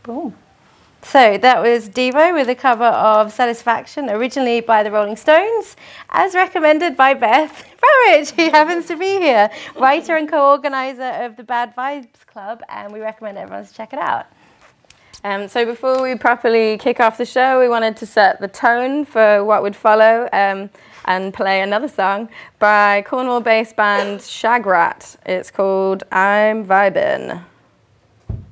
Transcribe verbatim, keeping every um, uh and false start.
Boom. So that was Devo with a cover of Satisfaction, originally by the Rolling Stones, as recommended by Beth Burridge, who happens to be here, writer and co-organizer of the Bad Vibes Club, and we recommend everyone to check it out. Um, so before we properly kick off the show, we wanted to set the tone for what would follow um, and play another song by Cornwall-based band Shagrat. It's called I'm Vibin'.